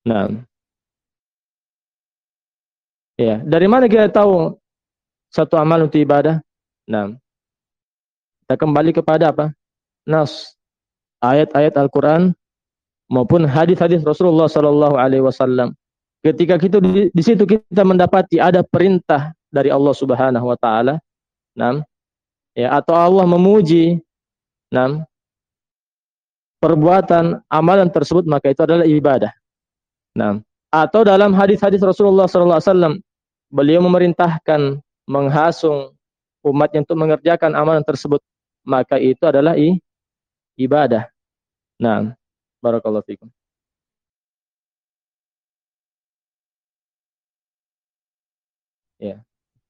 Nah, ya. Dari mana kita tahu satu amal untuk ibadah? Nah, kita kembali kepada apa? Nas, ayat-ayat Al-Quran maupun hadis-hadis Rasulullah Sallallahu Alaihi Wasallam. Ketika kita di situ kita mendapati ada perintah dari Allah Subhanahu Wa Taala, nah, ya, atau Allah memuji, nah, perbuatan amalan tersebut, maka itu adalah ibadah. Nah, atau dalam hadis-hadis Rasulullah Sallallahu Alaihi Wasallam, beliau memerintahkan menghasung umatnya untuk mengerjakan amalan tersebut, maka itu adalah ibadah. Nah, barakallahu fikum. Ya.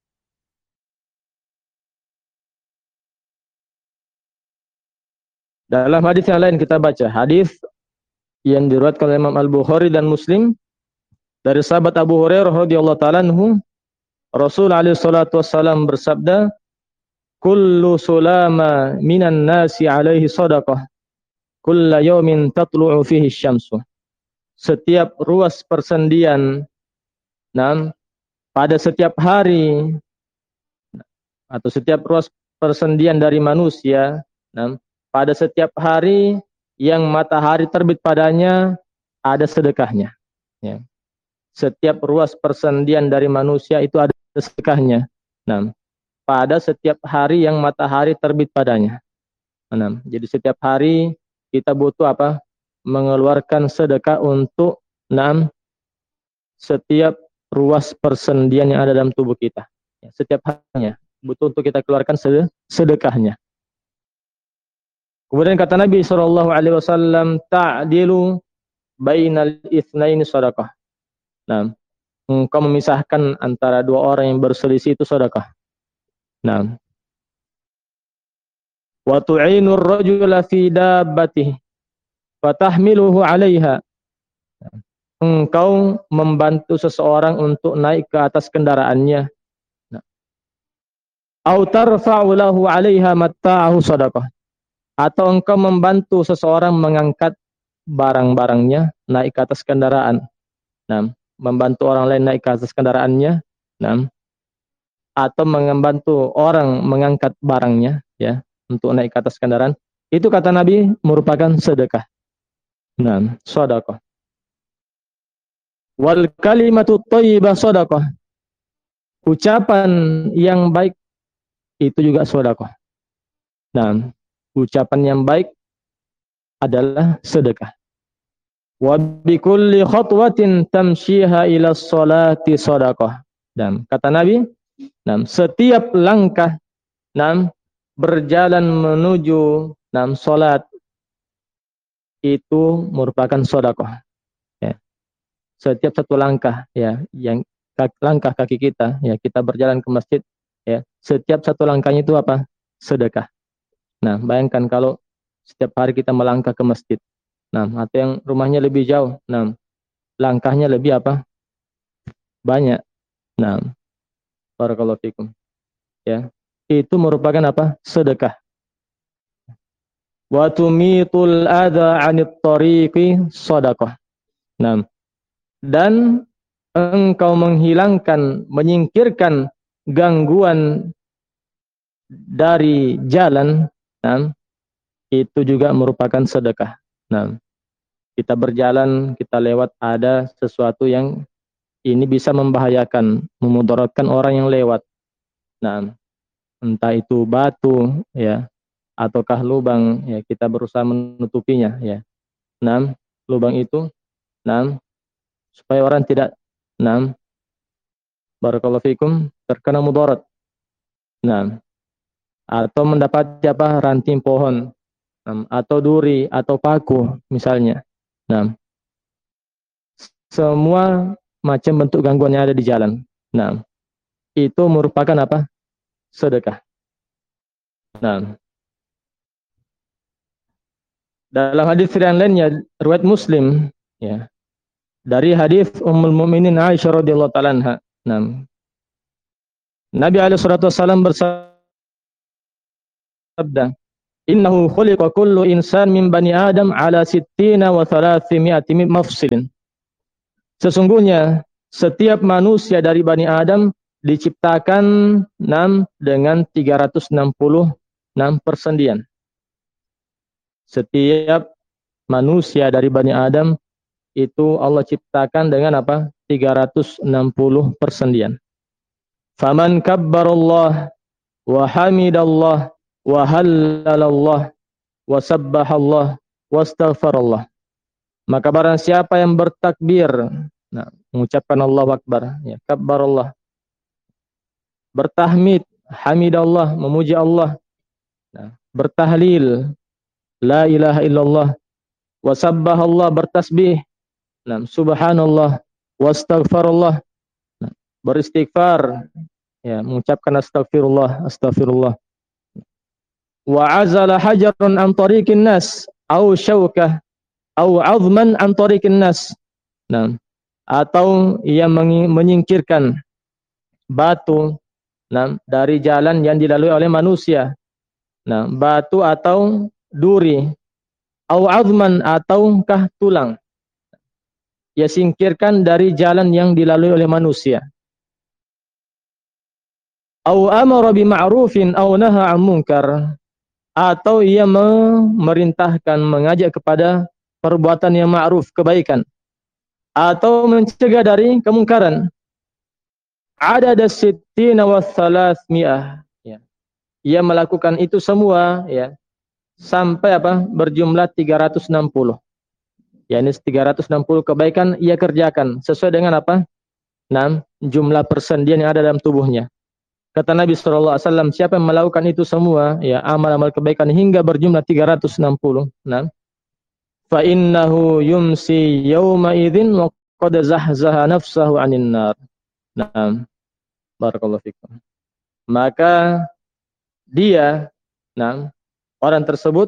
Dalam hadis yang lain kita baca hadis yang diriwayatkan oleh Imam Al-Bukhari dan Muslim dari sahabat Abu Hurairah radhiyallahu taala anhu, Rasul alaihi salatu wassalam bersabda, "Kullu sulama minan nasi alaihi shadaqah, kulla yawmin tatlu'u fihi syamsu." Setiap ruas persendian, nah, pada setiap hari atau setiap ruas persendian dari manusia, nah, pada setiap hari yang matahari terbit padanya ada sedekahnya. Ya. Setiap ruas persendian dari manusia itu ada sedekahnya. Nah, pada setiap hari yang matahari terbit padanya. Nah, jadi setiap hari kita butuh apa? Mengeluarkan sedekah untuk, nah, setiap ruas persendian yang ada dalam tubuh kita. Ya, setiap harinya butuh untuk kita keluarkan sedekahnya. Kemudian kata Nabi SAW, ta'dilu bainal itsnaini shadaqah. Nah, engkau memisahkan antara dua orang yang berselisih itu sedekah. Nah, wa tu'inur rajula fi dabbatihi fatahmiluhu 'alaiha. Engkau membantu seseorang untuk naik ke atas kendaraannya. Nah, au tarfa'u lahu 'alaiha matta'ahu shadaqah. Atau engkau membantu seseorang mengangkat barang-barangnya naik ke atas kendaraan. Nah, membantu orang lain naik ke atas kendaraannya. Nah, atau membantu orang mengangkat barangnya, ya, untuk naik ke atas kendaraan. Itu kata Nabi merupakan sedekah. Nah, sedekah. Wal kalimatu thayyibah sedekah. Ucapan yang baik itu juga sedekah. Nah, ucapan yang baik adalah sedekah. Wa bi kulli khatwatin tamshiha ila sholati shadaqah. Dan kata Nabi, nah, setiap langkah, nah, berjalan menuju, nah, salat itu merupakan sedekah. Ya. Setiap satu langkah, ya, yang langkah kaki kita, ya, kita berjalan ke masjid, ya, setiap satu langkahnya itu apa? Sedekah. Nah, bayangkan kalau setiap hari kita melangkah ke masjid. Nah, atau yang rumahnya lebih jauh. Nah, langkahnya lebih apa? Banyak. Nah, barakallahu fikum. Ya. Itu merupakan apa? Sedekah. Wa tumitul adza 'anit tariqi shadaqah. Nah, dan engkau menghilangkan, menyingkirkan gangguan dari jalan, nah, itu juga merupakan sedekah. Nah, kita berjalan, kita lewat, ada sesuatu yang ini bisa membahayakan, memudaratkan orang yang lewat. Nah, entah itu batu, ya, ataukah lubang, ya, kita berusaha menutupinya, ya. Nah, lubang itu, nah, supaya orang tidak, nah, barakallahu fikum, terkena mudarat. Nah, atau mendapat apa? Ranting pohon, nah, atau duri, atau paku misalnya. Nah, semua macam bentuk gangguan yang ada di jalan. Nah, itu merupakan apa? Sedekah. Nah, dalam hadis yang lainnya riwayat Muslim, ya, dari hadis Ummul Mukminin Aisyah radhiyallahu taala anha. Nah, Nabi alaihi salatu wasallam bersabda, "Innahu khuliqa kullu insan min bani Adam ala sittina wa thalathimi'ati mafsilin." Sesungguhnya setiap manusia dari Bani Adam diciptakan dengan 366 persendian. Setiap manusia dari Bani Adam itu Allah ciptakan dengan apa? 360 persendian. Faman kabbarallah wa hamidallah wa hallalallah wa sabbahallah wa astaghfarallah. Maka barang siapa yang bertakbir, mengucapkan Allahu Akbar, ya, kabbarallah, bertahmid, hamidallah, memuji Allah, bertahlil, la ilaha illallah, wa sabbahallah, bertasbih, subhanallah, wa astaghfarallah, beristighfar, ya, mengucapkan astagfirullah, astagfirullah. Wa azala hajarun an tariqin nas au syaukah au azman an tariqin nas. Atau ia menyingkirkan batu dari jalan yang dilalui oleh manusia. Batu atau duri, au azman ataukah tulang. Ia singkirkan dari jalan yang dilalui oleh manusia. Au amara bi ma'rufin au naha 'an munkar, atau ia memerintahkan, mengajak kepada perbuatan yang ma'ruf, kebaikan, atau mencegah dari kemungkaran. Adada sittina wa thalathmi'ah, ya. Ia melakukan itu semua, ya, sampai apa? Berjumlah 360. yakni 360 kebaikan ia kerjakan sesuai dengan apa? Jumlah persendian yang ada dalam tubuhnya. Kata Nabi SAW, siapa yang melakukan itu semua, ya, amal-amal kebaikan hingga berjumlah 360, fa innahu yumsi yawma idzin wa qad zahzaha nafsahu 'anil nar. Barakallahu fikum. Maka dia, orang tersebut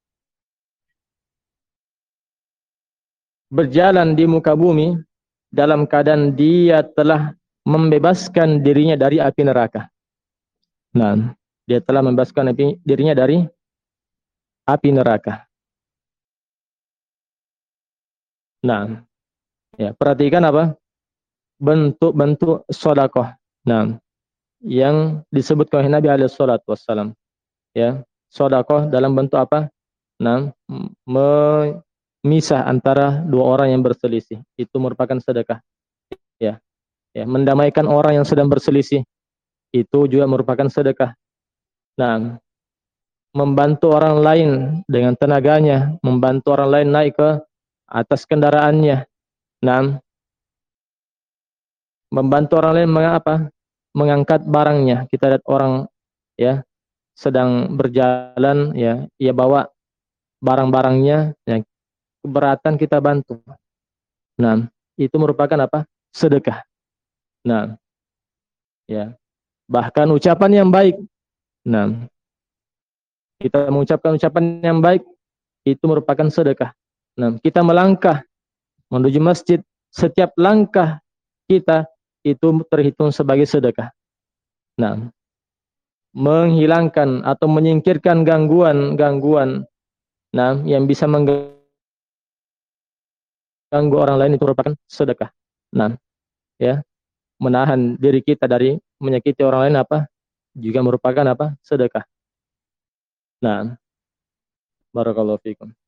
berjalan di muka bumi dalam keadaan dia telah membebaskan dirinya dari api neraka. Dia telah membebaskan dirinya dari api neraka. Ya, perhatikan apa? Bentuk-bentuk sedekah. Yang disebutkan oleh Nabi alaihi salatu wassalam. Ya, sedekah dalam bentuk apa? Memisah antara dua orang yang berselisih, itu merupakan sedekah. Ya, mendamaikan orang yang sedang berselisih, itu juga merupakan sedekah. Membantu orang lain dengan tenaganya, membantu orang lain naik ke atas kendaraannya. Membantu orang lain mengangkat barangnya. Kita lihat orang, ya, sedang berjalan, ya, ia bawa barang-barangnya, ya, keberatan, kita bantu. Itu merupakan apa? Sedekah. Ya. Bahkan ucapan yang baik. Kita mengucapkan ucapan yang baik, itu merupakan sedekah. Kita melangkah menuju masjid, setiap langkah kita itu terhitung sebagai sedekah. Menghilangkan atau menyingkirkan gangguan yang bisa mengganggu orang lain, itu merupakan sedekah. Ya, menahan diri kita dari menyakiti orang lain juga merupakan sedekah. Barakallahu fikum.